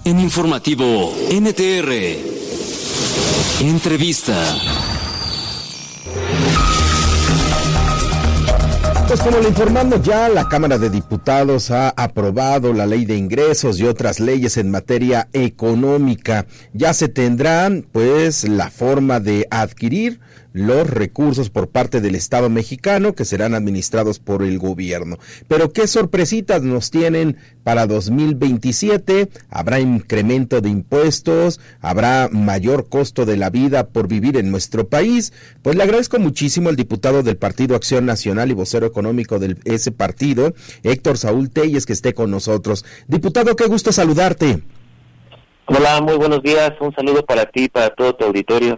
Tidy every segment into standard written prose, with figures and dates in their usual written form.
En Informativo NTR. Entrevista. Pues como le informamos ya, la Cámara de Diputados ha aprobado la Ley de Ingresos y otras leyes en materia económica. Ya se tendrán, pues, la forma de adquirir los recursos por parte del Estado mexicano que serán administrados por el gobierno. Pero ¿qué sorpresitas nos tienen para 2027? ¿Habrá incremento de impuestos? ¿Habrá mayor costo de la vida por vivir en nuestro país? Pues le agradezco muchísimo al diputado del Partido Acción Nacional y vocero económico de ese partido, Héctor Saúl Telles, que esté con nosotros. Diputado, qué gusto saludarte. Hola, muy buenos días. Un saludo para ti y para todo tu auditorio.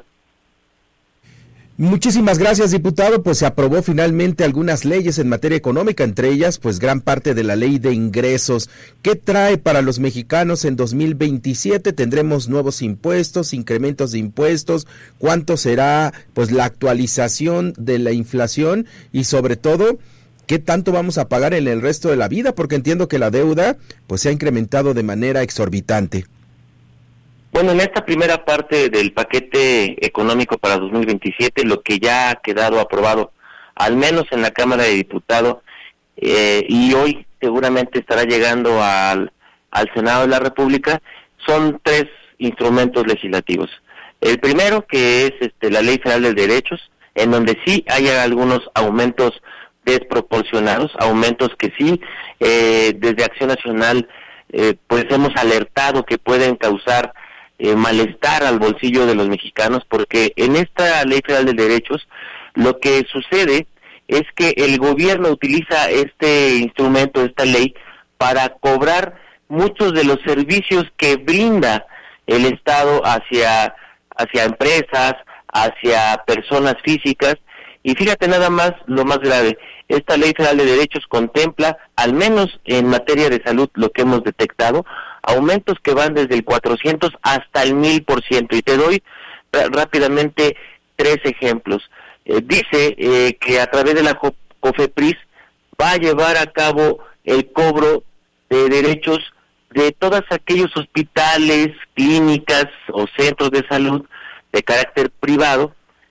Muchísimas gracias, diputado. Pues se aprobó finalmente algunas leyes en materia económica, entre ellas, pues gran parte de la Ley de Ingresos. ¿Qué trae para los mexicanos en 2027? ¿Tendremos nuevos impuestos, incrementos de impuestos? ¿Cuánto será, pues, la actualización de la inflación? Y sobre todo, ¿qué tanto vamos a pagar en el resto de la vida? Porque entiendo que la deuda, pues, se ha incrementado de manera exorbitante. Bueno, en esta primera parte del paquete económico para 2027, lo que ya ha quedado aprobado, al menos en la Cámara de Diputados, y hoy seguramente estará llegando al Senado de la República, son 3 instrumentos legislativos. El primero, que es la Ley Federal de Derechos, en donde sí hay algunos aumentos desproporcionados, aumentos que sí, desde Acción Nacional, pues hemos alertado que pueden causar malestar al bolsillo de los mexicanos, porque en esta Ley Federal de Derechos lo que sucede es que el gobierno utiliza este instrumento, esta ley, para cobrar muchos de los servicios que brinda el Estado hacia empresas, hacia personas físicas. Y fíjate nada más lo más grave, esta Ley Federal de Derechos contempla, al menos en materia de salud, lo que hemos detectado, aumentos que van desde el 400 hasta el 1000%. Y te doy rápidamente 3 ejemplos. Dice que a través de la COFEPRIS va a llevar a cabo el cobro de derechos de todos aquellos hospitales, clínicas o centros de salud de carácter privado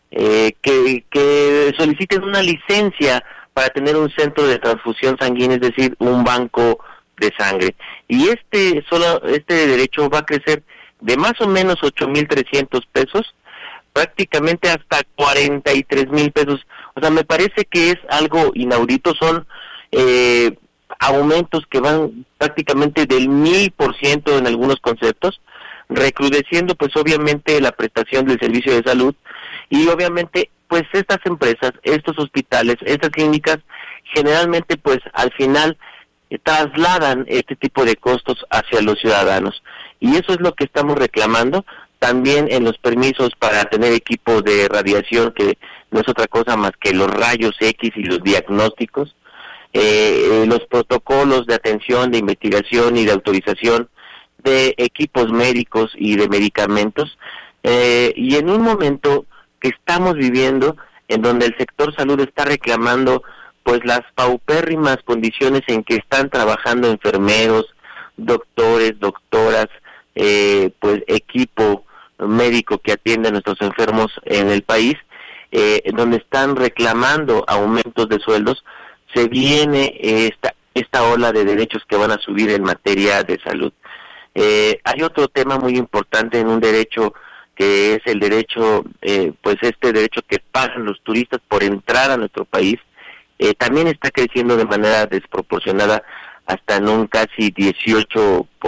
que soliciten una licencia para tener un centro de transfusión sanguínea, es decir, un banco de sangre. Y este derecho va a crecer de más o menos 8,300 pesos, prácticamente hasta 43,000 pesos. O sea, me parece que es algo inaudito, son aumentos que van prácticamente del 1000% en algunos conceptos, recrudeciendo pues obviamente la prestación del servicio de salud, y obviamente pues estas empresas, estos hospitales, estas clínicas, generalmente pues al final trasladan este tipo de costos hacia los ciudadanos, y eso es lo que estamos reclamando. También en los permisos para tener equipo de radiación, que no es otra cosa más que los rayos X y los diagnósticos, los protocolos de atención, de investigación y de autorización de equipos médicos y de medicamentos, y en un momento que estamos viviendo en donde el sector salud está reclamando pues las paupérrimas condiciones en que están trabajando enfermeros, doctores, doctoras, pues equipo médico que atiende a nuestros enfermos en el país, donde están reclamando aumentos de sueldos. Se viene esta ola de derechos que van a subir en materia de salud. Hay otro tema muy importante en un derecho que es el derecho, pues este derecho que pagan los turistas por entrar a nuestro país. También está creciendo de manera desproporcionada hasta en un casi 18%.